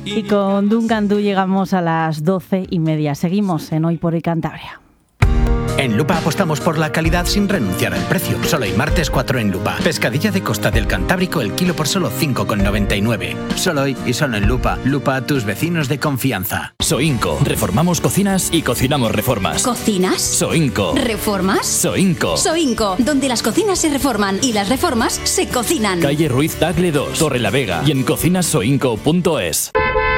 Y con Duncan Du llegamos a las 12:30. Seguimos en Hoy por Hoy Cantabria. En Lupa apostamos por la calidad sin renunciar al precio. Solo hoy martes 4 en Lupa. Pescadilla de costa del Cantábrico el kilo por solo 5,99. Solo hoy y solo en Lupa. Lupa a tus vecinos de confianza. Soinco. Reformamos cocinas y cocinamos reformas. ¿Cocinas? Soinco. ¿Reformas? Soinco. Soinco, donde las cocinas se reforman y las reformas se cocinan. Calle Ruiz Tagle 2, Torrelavega y en cocinasoinco.es.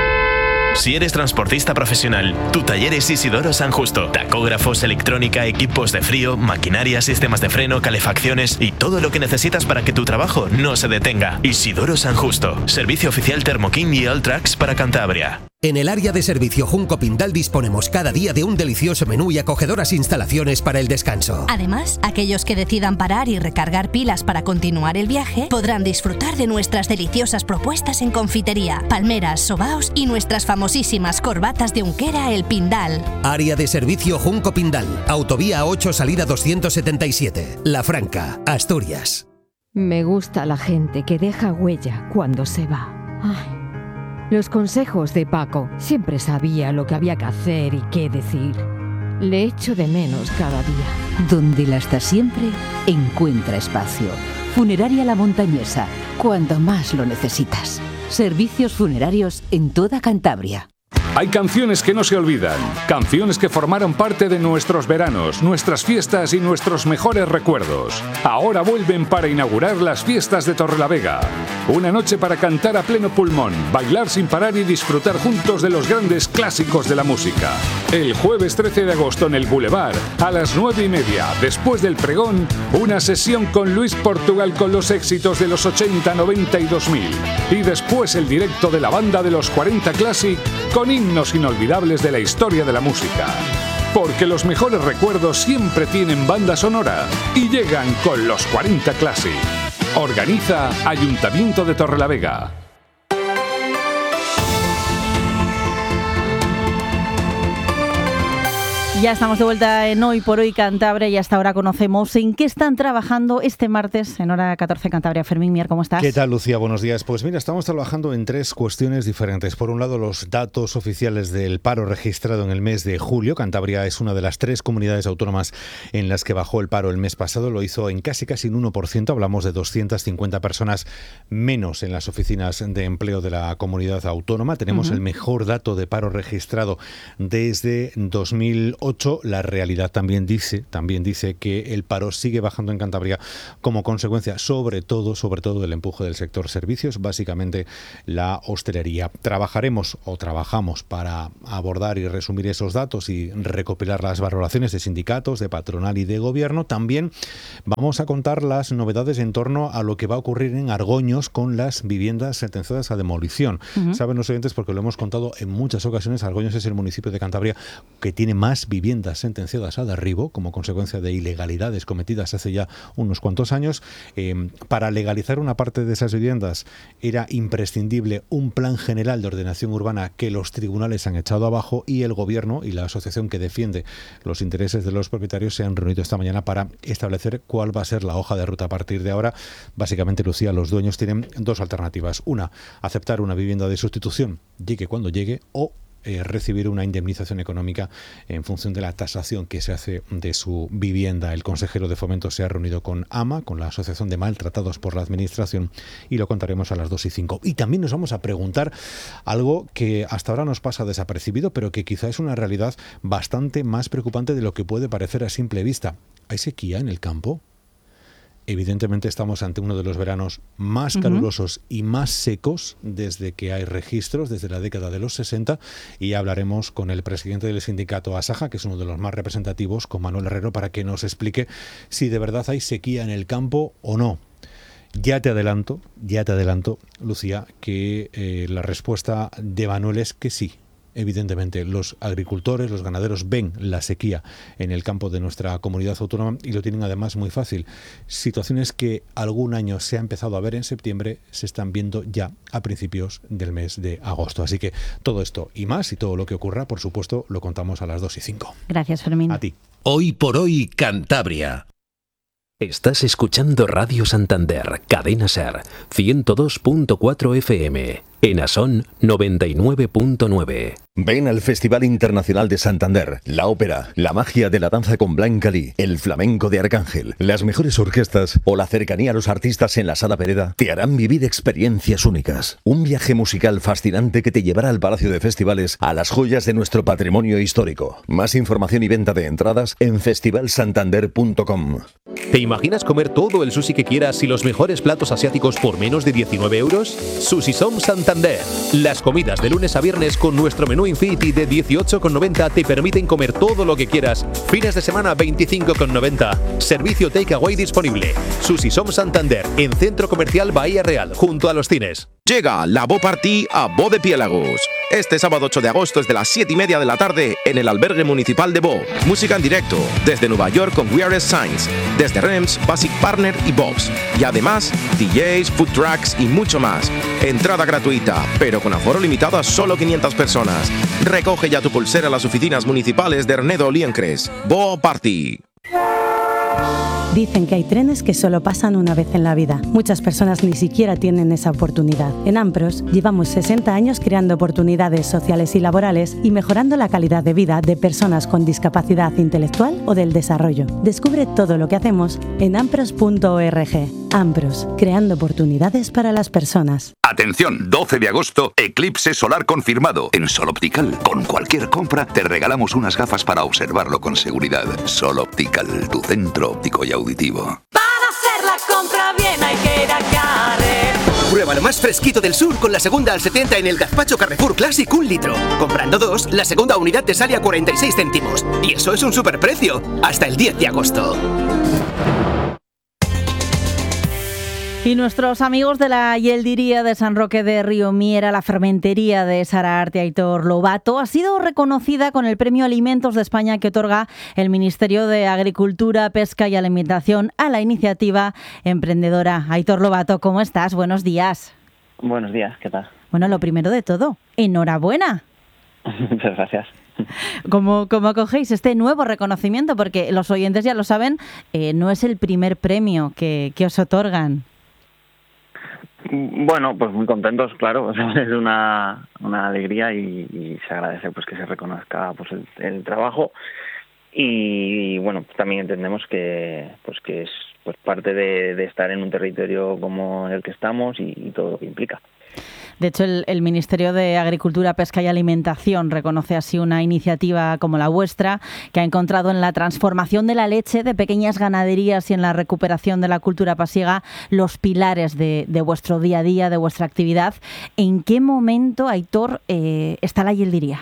Si eres transportista profesional, tu taller es Isidoro San Justo. Tacógrafos, electrónica, equipos de frío, maquinaria, sistemas de freno, calefacciones y todo lo que necesitas para que tu trabajo no se detenga. Isidoro San Justo. Servicio oficial Thermokin y Alltrax para Cantabria. En el área de servicio Junco Pindal disponemos cada día de un delicioso menú y acogedoras instalaciones para el descanso. Además, aquellos que decidan parar y recargar pilas para continuar el viaje podrán disfrutar de nuestras deliciosas propuestas en confitería, palmeras, sobaos y nuestras famosísimas corbatas de Unquera El Pindal. Área de servicio Junco Pindal, Autovía 8 Salida 277, La Franca, Asturias. Me gusta la gente que deja huella cuando se va. Ay. Los consejos de Paco. Siempre sabía lo que había que hacer y qué decir. Le echo de menos cada día. Donde la está siempre, encuentra espacio. Funeraria La Montañesa, cuando más lo necesitas. Servicios funerarios en toda Cantabria. Hay canciones que no se olvidan, canciones que formaron parte de nuestros veranos, nuestras fiestas y nuestros mejores recuerdos. Ahora vuelven para inaugurar las fiestas de Torrelavega. Una noche para cantar a pleno pulmón, bailar sin parar y disfrutar juntos de los grandes clásicos de la música. El jueves 13 de agosto en el Boulevard, a las 9:30, después del pregón, una sesión con Luis Portugal con los éxitos de los 80, 90 y 2000. Y después el directo de la banda de los 40 Classic con himnos inolvidables de la historia de la música. Porque los mejores recuerdos siempre tienen banda sonora y llegan con los 40 Classic. Organiza Ayuntamiento de Torrelavega. Ya estamos de vuelta en Hoy por Hoy Cantabria y hasta ahora conocemos en qué están trabajando este martes en hora 14 Cantabria. Fermín Mier, ¿cómo estás? ¿Qué tal, Lucía? Buenos días. Pues mira, estamos trabajando en tres cuestiones diferentes. Por un lado, los datos oficiales del paro registrado en el mes de julio. Cantabria es una de las tres comunidades autónomas en las que bajó el paro el mes pasado. Lo hizo en casi un 1%. Hablamos de 250 personas menos en las oficinas de empleo de la comunidad autónoma. Tenemos el mejor dato de paro registrado desde 2008. La realidad también dice que el paro sigue bajando en Cantabria como consecuencia, sobre todo del empuje del sector servicios, básicamente la hostelería. Trabajamos para abordar y resumir esos datos y recopilar las valoraciones de sindicatos, de patronal y de gobierno. También vamos a contar las novedades en torno a lo que va a ocurrir en Argoños con las viviendas sentenciadas a demolición. Saben los oyentes, porque lo hemos contado en muchas ocasiones, Argoños es el municipio de Cantabria que tiene más viviendas sentenciadas a derribo como consecuencia de ilegalidades cometidas hace ya unos cuantos años. Para legalizar una parte de esas viviendas era imprescindible un plan general de ordenación urbana que los tribunales han echado abajo, y el gobierno y la asociación que defiende los intereses de los propietarios se han reunido esta mañana para establecer cuál va a ser la hoja de ruta a partir de ahora. Básicamente, Lucía, los dueños tienen dos alternativas. Una, aceptar una vivienda de sustitución, llegue cuando llegue, o recibir una indemnización económica en función de la tasación que se hace de su vivienda. El consejero de Fomento se ha reunido con AMA, con la Asociación de Maltratados por la Administración, y lo contaremos a las 2:05. Y también nos vamos a preguntar algo que hasta ahora nos pasa desapercibido, pero que quizá es una realidad bastante más preocupante de lo que puede parecer a simple vista. ¿Hay sequía en el campo? Evidentemente estamos ante uno de los veranos más calurosos y más secos desde que hay registros, desde la década de los 60, y hablaremos con el presidente del sindicato Asaja, que es uno de los más representativos, con Manuel Herrero, para que nos explique si de verdad hay sequía en el campo o no. Ya te adelanto, Lucía, que la respuesta de Manuel es que sí. Evidentemente, los agricultores, los ganaderos ven la sequía en el campo de nuestra comunidad autónoma y lo tienen además muy fácil. Situaciones que algún año se ha empezado a ver en septiembre se están viendo ya a principios del mes de agosto. Así que todo esto y más, y todo lo que ocurra, por supuesto, lo contamos a las 2:05. Gracias, Fermín. A ti. Hoy por Hoy Cantabria. Estás escuchando Radio Santander, Cadena SER, 102.4 FM, en Asón 99.9. Ven al Festival Internacional de Santander, la ópera, la magia de la danza con Blanca Lee, el flamenco de Arcángel, las mejores orquestas o la cercanía a los artistas en la Sala Pereda te harán vivir experiencias únicas. Un viaje musical fascinante que te llevará al Palacio de Festivales, a las joyas de nuestro patrimonio histórico. Más información y venta de entradas en festivalsantander.com. ¿Te imaginas comer todo el sushi que quieras y los mejores platos asiáticos por menos de 19 euros? Sushi Som Santander. Las comidas de lunes a viernes con nuestro menú Infinity de 18,90 te permiten comer todo lo que quieras. Fines de semana 25,90. Servicio takeaway disponible. Sushi Som Santander, en Centro Comercial Bahía Real, junto a los cines. Llega la Bo Party a Bo de Piélagos. Este sábado 8 de agosto desde las 7:30 de la tarde en el albergue municipal de Bo. Música en directo desde Nueva York con Weirdest Signs, desde Rems, Basic Partner y Bobs. Y además DJs, food trucks y mucho más. Entrada gratuita, pero con aforo limitado a solo 500 personas. Recoge ya tu pulsera en las oficinas municipales de Ernedo Liencres. Bo Party. Dicen que hay trenes que solo pasan una vez en la vida. Muchas personas ni siquiera tienen esa oportunidad. En Ampros llevamos 60 años creando oportunidades sociales y laborales y mejorando la calidad de vida de personas con discapacidad intelectual o del desarrollo. Descubre todo lo que hacemos en ampros.org. Ampros, creando oportunidades para las personas. Atención, 12 de agosto, eclipse solar confirmado. En Sol Optical, con cualquier compra, te regalamos unas gafas para observarlo con seguridad. Sol Optical, tu centro óptico y auditivo. Para hacer la compra bien hay que ir a Carrer. Prueba lo más fresquito del sur con la segunda al 70 en el gazpacho Carrefour Classic 1 litro. Comprando 2, la segunda unidad te sale a 46 céntimos. Y eso es un superprecio. Hasta el 10 de agosto. Y nuestros amigos de la Hieldería de San Roque de Río Miera, la fermentería de Sararte Aitor Lobato, ha sido reconocida con el Premio Alimentos de España que otorga el Ministerio de Agricultura, Pesca y Alimentación a la iniciativa emprendedora. Aitor Lobato, ¿cómo estás? Buenos días. Buenos días, ¿qué tal? Bueno, lo primero de todo, enhorabuena. Muchas gracias. ¿Cómo acogéis este nuevo reconocimiento? Porque los oyentes ya lo saben, no es el primer premio que os otorgan. Bueno, pues muy contentos, claro, es una alegría y se agradece pues que se reconozca pues el trabajo y bueno, pues también entendemos que es pues parte de estar en un territorio como el que estamos y todo lo que implica. De hecho, el Ministerio de Agricultura, Pesca y Alimentación reconoce así una iniciativa como la vuestra, que ha encontrado en la transformación de la leche de pequeñas ganaderías y en la recuperación de la cultura pasiega los pilares de vuestro día a día, de vuestra actividad. ¿En qué momento, Aitor, está la hieldería?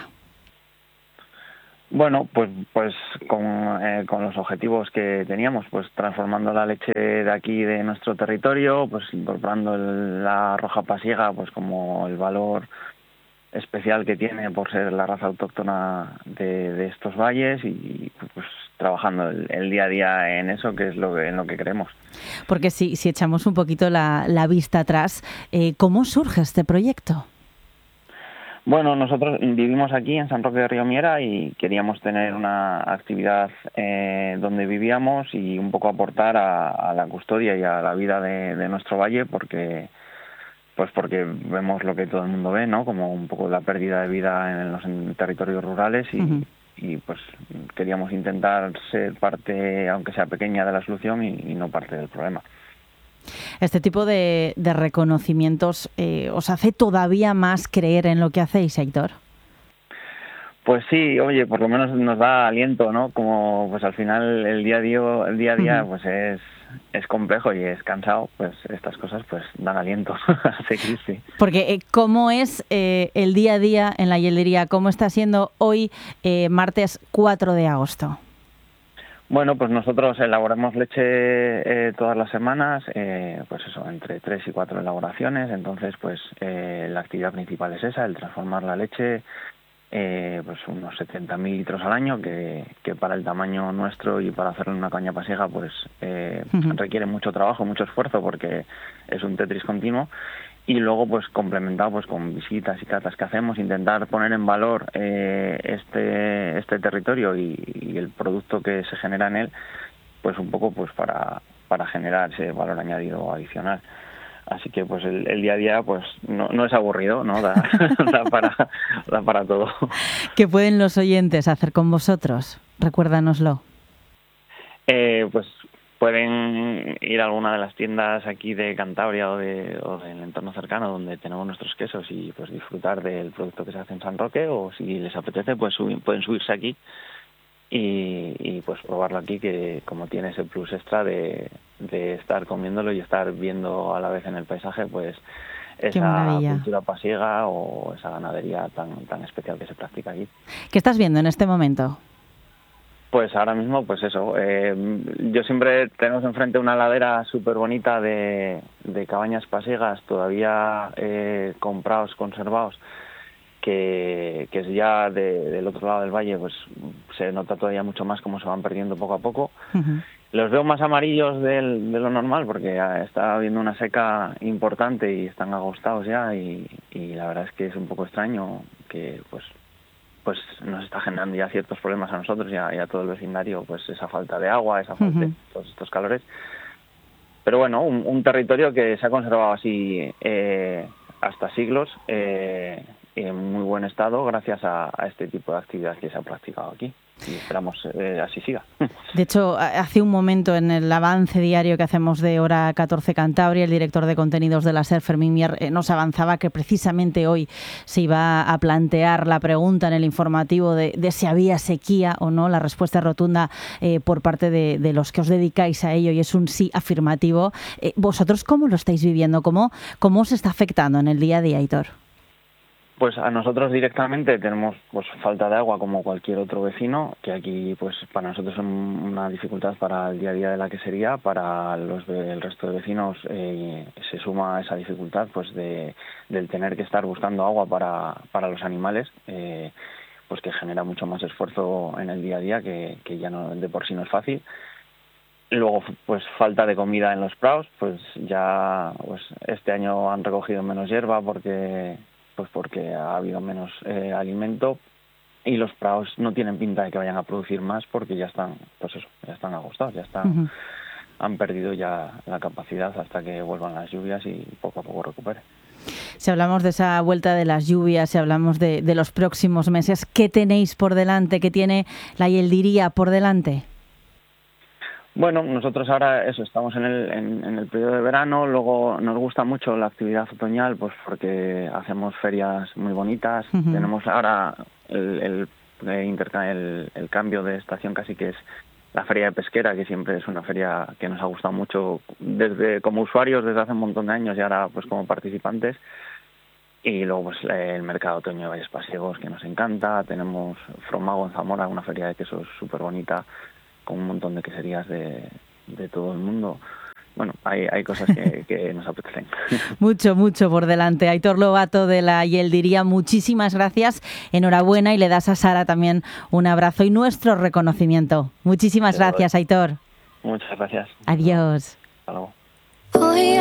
Bueno, pues con los objetivos que teníamos, pues transformando la leche de aquí, de nuestro territorio, pues incorporando la roja pasiega, pues como el valor especial que tiene por ser la raza autóctona de estos valles y pues trabajando el día a día en eso, que es en lo que creemos. Porque si echamos un poquito la vista atrás, ¿cómo surge este proyecto? Bueno, nosotros vivimos aquí en San Roque de Río Miera y queríamos tener una actividad donde vivíamos y un poco aportar a la custodia y a la vida de nuestro valle porque vemos lo que todo el mundo ve, ¿no? Como un poco la pérdida de vida en los territorios rurales y pues queríamos intentar ser parte, aunque sea pequeña, de la solución y no parte del problema. Este tipo de reconocimientos os hace todavía más creer en lo que hacéis, Aitor. Pues sí, oye, por lo menos nos da aliento, ¿no? Como pues al final el día a día pues es complejo y es cansado, pues estas cosas pues dan aliento a seguir, sí. Porque ¿cómo es el día a día en la hieldería? ¿Cómo está siendo hoy, martes 4 de agosto? Bueno, pues nosotros elaboramos leche todas las semanas, pues eso, entre 3 y 4 elaboraciones. Entonces, pues la actividad principal es esa, el transformar la leche, pues unos 70.000 litros al año, que para el tamaño nuestro y para hacerlo en una caña pasiega, pues requiere mucho trabajo, mucho esfuerzo, porque es un Tetris continuo. Y luego pues complementado pues con visitas y catas que hacemos, intentar poner en valor este territorio y el producto que se genera en él, pues un poco pues para para generar ese valor añadido adicional. Así que pues el día a día pues no es aburrido, ¿no? Da para todo. ¿Qué pueden los oyentes hacer con vosotros? Recuérdanoslo. Pues pueden ir a alguna de las tiendas aquí de Cantabria o del entorno cercano donde tenemos nuestros quesos y pues disfrutar del producto que se hace en San Roque, o si les apetece pues pueden subirse aquí y pues probarlo aquí, que como tiene ese plus extra de estar comiéndolo y estar viendo a la vez en el paisaje pues esa cultura pasiega o esa ganadería tan especial que se practica aquí. ¿Qué estás viendo en este momento? Pues ahora mismo, pues eso, yo siempre tenemos enfrente una ladera súper bonita de cabañas pasiegas todavía comprados, conservados, que es ya del otro lado del valle, pues se nota todavía mucho más cómo se van perdiendo poco a poco. Uh-huh. Los veo más amarillos de lo normal porque está habiendo una seca importante y están agostados ya, y la verdad es que es un poco extraño que pues nos está generando ya ciertos problemas a nosotros y a todo el vecindario, pues esa falta de agua, esa falta de todos estos calores. Pero bueno, un territorio que se ha conservado así hasta siglos, en muy buen estado gracias a este tipo de actividad que se ha practicado aquí, y esperamos así siga. De hecho, hace un momento en el avance diario que hacemos de Hora 14 Cantabria, el director de contenidos de la SER, Fermín Mier, nos avanzaba que precisamente hoy se iba a plantear la pregunta en el informativo de si había sequía o no. La respuesta rotunda por parte de los que os dedicáis a ello, y es un sí afirmativo. ¿Vosotros cómo lo estáis viviendo? ¿Cómo os está afectando en el día a día, Aitor? Pues a nosotros directamente tenemos pues falta de agua como cualquier otro vecino, que aquí pues para nosotros es una dificultad para el día a día de la quesería. Para el resto de vecinos se suma esa dificultad pues del tener que estar buscando agua para los animales, pues que genera mucho más esfuerzo en el día a día, que ya no, de por sí no es fácil. Luego, pues falta de comida en los prados, pues ya pues este año han recogido menos hierba porque ha habido menos alimento, y los prados no tienen pinta de que vayan a producir más porque ya están agostados, han perdido ya la capacidad hasta que vuelvan las lluvias y poco a poco recuperen. Si hablamos de esa vuelta de las lluvias, si hablamos de los próximos meses, ¿qué tenéis por delante? ¿Qué tiene la Hieldiría por delante? Bueno, nosotros ahora estamos en el periodo de verano. Luego nos gusta mucho la actividad otoñal, pues porque hacemos ferias muy bonitas. Uh-huh. Tenemos ahora el cambio de estación, casi, que es la feria de pesquera, que siempre es una feria que nos ha gustado mucho como usuarios desde hace un montón de años, y ahora pues como participantes. Y luego pues el mercado otoño de Valles Pasiegos, que nos encanta. Tenemos Fromago en Zamora, una feria de quesos súper bonita, con un montón de queserías de todo el mundo. Bueno, hay cosas que nos apetecen. Mucho por delante. Aitor Lobato, de la Hieldiría, muchísimas gracias, enhorabuena, y le das a Sara también un abrazo y nuestro reconocimiento. Muchísimas gracias, Aitor. Muchas gracias. Adiós. Hasta luego.